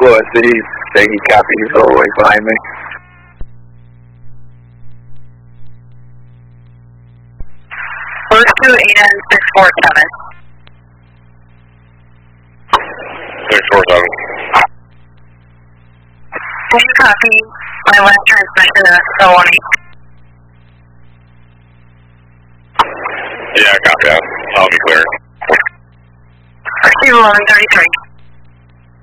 Florida City saying he copied his all the way behind me. First 2 and 647. 647. Can you copy my last transmission at 018? Yeah, copy that. I'll be clear. RC 1133.